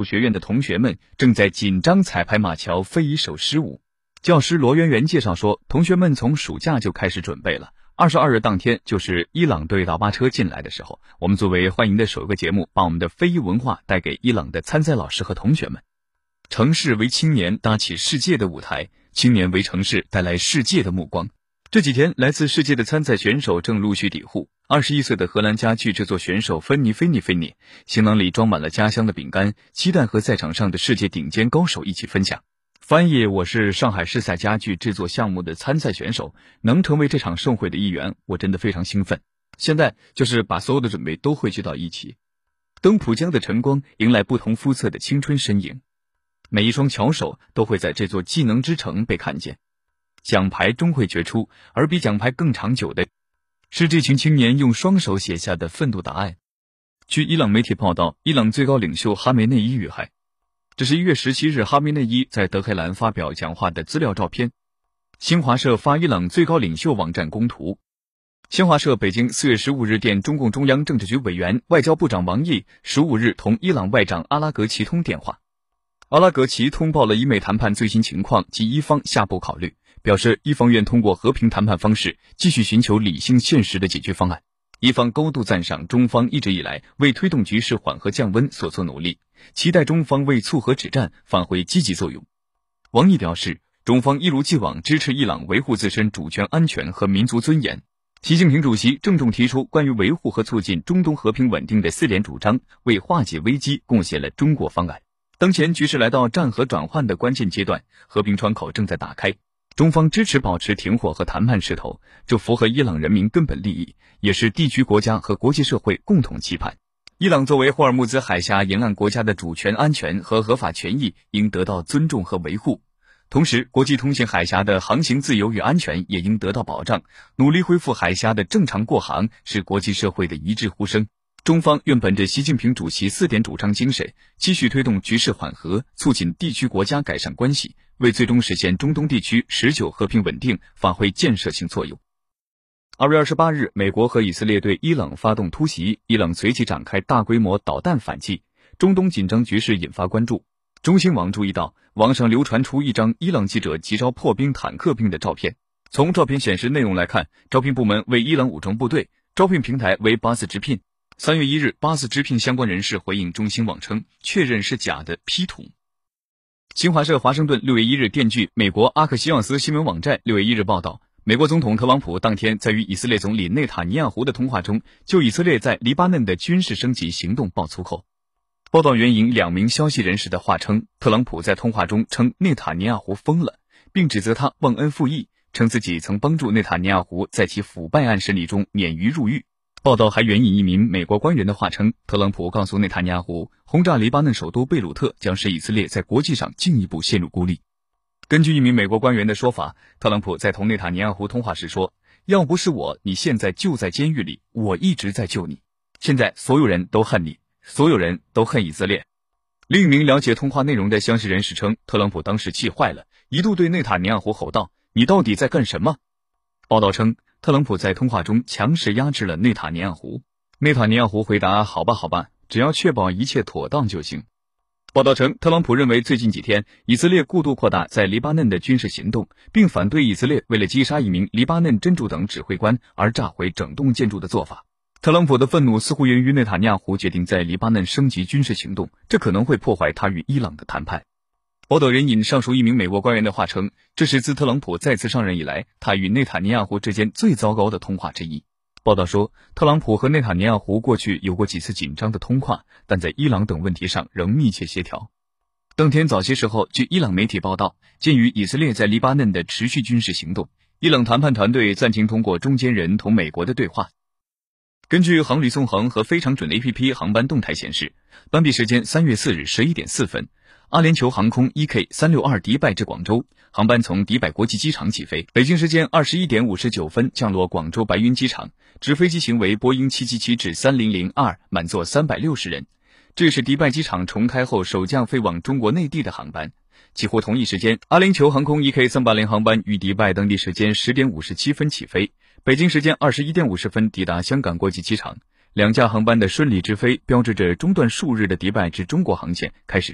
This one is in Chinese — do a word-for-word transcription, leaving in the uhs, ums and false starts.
学院的同学们正在紧张彩排马桥飞一首诗舞。教师罗媛媛介绍说，同学们从暑假就开始准备了。二十二日当天，就是伊朗队大巴车进来的时候，我们作为欢迎的首个节目，把我们的非遗文化带给伊朗的参赛老师和同学们。城市为青年搭起世界的舞台，青年为城市带来世界的目光。这几天，来自世界的参赛选手正陆续抵沪。二十一岁的荷兰家具制作选手芬妮菲妮菲妮，行囊里装满了家乡的饼干，期待和赛场上的世界顶尖高手一起分享。翻译：我是上海世赛家具制作项目的参赛选手，能成为这场盛会的一员，我真的非常兴奋。现在就是把所有的准备都汇聚到一起。登浦江的晨光迎来不同肤色的青春身影，每一双巧手都会在这座技能之城被看见。奖牌终会决出，而比奖牌更长久的是这群青年用双手写下的愤怒答案。据伊朗媒体报道，伊朗最高领袖哈梅内伊遇害。这是一月十七日哈梅内伊在德黑兰发表讲话的资料照片。新华社发伊朗最高领袖网站公图。新华社北京四月十五日电中共中央政治局委员、外交部长王毅十五日同伊朗外长阿拉格齐通电话。阿拉格齐通报了伊美谈判最新情况及伊方下步考虑，表示伊方愿通过和平谈判方式继续寻求理性现实的解决方案。伊方高度赞赏中方一直以来为推动局势缓和降温所做努力，期待中方为促和止战发挥积极作用。王毅表示，中方一如既往支持伊朗维护自身主权安全和民族尊严。习近平主席郑重提出关于维护和促进中东和平稳定的四点主张，为化解危机贡献了中国方案。当前局势来到战和转换的关键阶段，和平窗口正在打开。中方支持保持停火和谈判势头，这符合伊朗人民根本利益，也是地区国家和国际社会共同期盼。伊朗作为霍尔木兹海峡沿岸国家的主权安全和合法权益应得到尊重和维护，同时国际通行海峡的航行自由与安全也应得到保障，努力恢复海峡的正常过航是国际社会的一致呼声。中方愿本着习近平主席四点主张精神，继续推动局势缓和，促进地区国家改善关系，为最终实现中东地区持久和平稳定发挥建设性作用。二月二十八日，美国和以色列对伊朗发动突袭，伊朗随即展开大规模导弹反击，中东紧张局势引发关注。中新网注意到，网上流传出一张伊朗记者急招破冰坦克兵的照片。从照片显示内容来看，招聘部门为伊朗武装部队，招聘平台为巴斯直聘。三月一日，巴斯直聘相关人士回应中新网称，确认是假的 P 图。新华社华盛顿六月一日电据美国阿克西奥斯新闻网站六月一日报道，美国总统特朗普当天在与以色列总理内塔尼亚胡的通话中，就以色列在黎巴嫩的军事升级行动爆粗口。报道援引两名消息人士的话称，特朗普在通话中称内塔尼亚胡疯了，并指责他忘恩负义，称自己曾帮助内塔尼亚胡在其腐败案审理中免于入狱。报道还援引一名美国官员的话称，特朗普告诉内塔尼亚胡，轰炸黎巴嫩首都贝鲁特将使以色列在国际上进一步陷入孤立。根据一名美国官员的说法，特朗普在同内塔尼亚胡通话时说，要不是我，你现在就在监狱里，我一直在救你。现在所有人都恨你，所有人都恨以色列。另一名了解通话内容的相识人士称，特朗普当时气坏了，一度对内塔尼亚胡吼道，你到底在干什么？报道称，特朗普在通话中强势压制了内塔尼亚胡。内塔尼亚胡回答，好吧好吧，只要确保一切妥当就行。报道称，特朗普认为最近几天以色列过度扩大在黎巴嫩的军事行动，并反对以色列为了击杀一名黎巴嫩真主党指挥官而炸毁整栋建筑的做法。特朗普的愤怒似乎源于内塔尼亚胡决定在黎巴嫩升级军事行动，这可能会破坏他与伊朗的谈判。报道人引上述一名美国官员的话称，这是自特朗普再次上任以来，他与内塔尼亚胡之间最糟糕的通话之一。报道说，特朗普和内塔尼亚胡过去有过几次紧张的通话，但在伊朗等问题上仍密切协调。当天早些时候，据伊朗媒体报道，鉴于以色列在黎巴嫩的持续军事行动，伊朗谈判团队暂停通过中间人同美国的对话。根据航旅纵横和非常准 A P P 航班动态显示，当地时间三月四日十一点四分，阿联酋航空 E K 三六二迪拜至广州，航班从迪拜国际机场起飞，北京时间二十一点五十九分降落广州白云机场，直飞机型为波音七七七至三零零 二，满座三百六十人。这是迪拜机场重开后首架飞往中国内地的航班。几乎同一时间，阿联酋航空 E K 三八零航班于迪拜当地时间十点五十七分起飞，北京时间二十一点五十分抵达香港国际机场。两架航班的顺利直飞，标志着中断数日的迪拜至中国航线开始